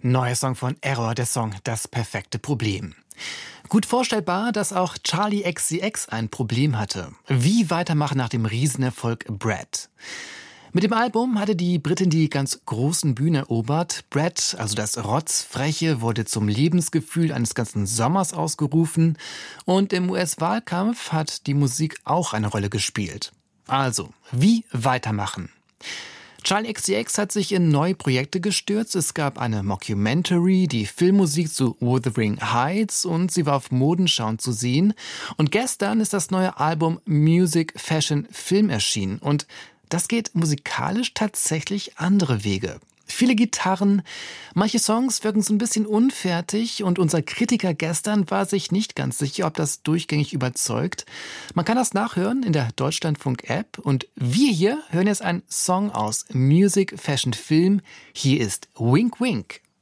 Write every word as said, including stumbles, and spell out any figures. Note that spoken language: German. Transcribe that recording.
Neuer Song von Error, der Song Das perfekte Problem. Gut vorstellbar, dass auch Charli X C X ein Problem hatte. Wie weitermachen nach dem Riesenerfolg Brad? Mit dem Album hatte die Britin die ganz großen Bühne erobert. Brad, also das Rotzfreche, wurde zum Lebensgefühl eines ganzen Sommers ausgerufen. Und im U S-Wahlkampf hat die Musik auch eine Rolle gespielt. Also, wie weitermachen? Charli X C X hat sich in neue Projekte gestürzt. Es gab eine Mockumentary, die Filmmusik zu Wuthering Heights, und sie war auf Modenschau zu sehen. Und gestern ist das neue Album Music, Fashion, Film erschienen. Und das geht musikalisch tatsächlich andere Wege. Viele Gitarren, manche Songs wirken so ein bisschen unfertig und unser Kritiker gestern war sich nicht ganz sicher, ob das durchgängig überzeugt. Man kann das nachhören in der Deutschlandfunk-App und wir hier hören jetzt einen Song aus Music, Fashion, Film. Hier ist Wink Wink.